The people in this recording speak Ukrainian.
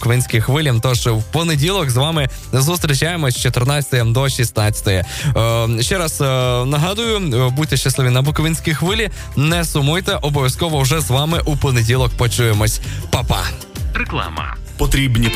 Буковинській хвилі. Тож в понеділок з вами зустрічаємось з 14 до 16. Ще раз нагадую, будьте щасливі на Буковинській хвилі, не сумуйте, обов'язково вже з вами у понеділок почуємось. Па-па! Реклама. Потрібні